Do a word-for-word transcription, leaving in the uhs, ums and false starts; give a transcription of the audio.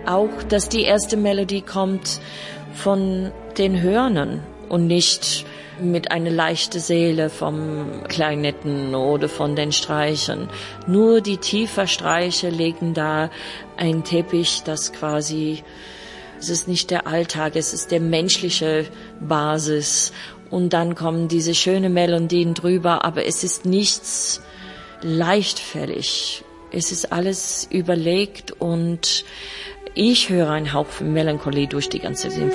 Auch, dass die erste Melodie kommt von den Hörnern und nicht mit einer leichten Seele vom Klarinetten oder von den Streichern. Nur die tiefen Streicher legen da einen Teppich, das quasi, es ist nicht der Alltag, es ist der menschliche Basis. Und dann kommen diese schönen Melodien drüber, aber es ist nichts leichtfertig. Es ist alles überlegt und ich höre einen Hauch von Melancholie durch die ganze Symphonie.